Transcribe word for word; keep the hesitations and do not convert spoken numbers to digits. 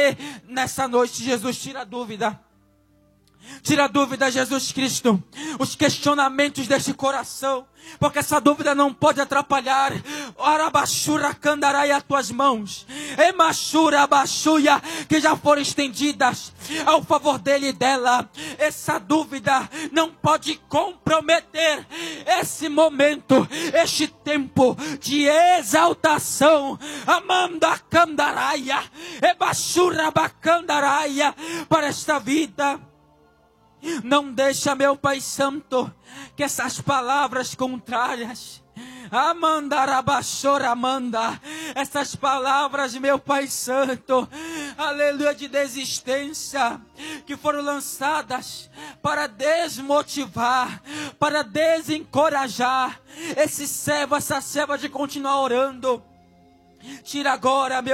Pai, nessa noite, Jesus, tira a dúvida. Tira a dúvida, Jesus Cristo, os questionamentos deste coração, porque essa dúvida não pode atrapalhar. Arabashura candarai as tuas mãos, emashura abaxuia, que já foram estendidas ao favor dele e dela. Essa dúvida não pode comprometer esse momento, este tempo de exaltação. Amanda candaraia, ebashura bacandaraia, para esta vida. Não deixa, meu Pai Santo, que essas palavras contrárias, Amandarabachora Amanda, essas palavras, meu Pai Santo, aleluia, de desistência, que foram lançadas para desmotivar, para desencorajar esse servo, essa serva de continuar orando. Tira agora, meu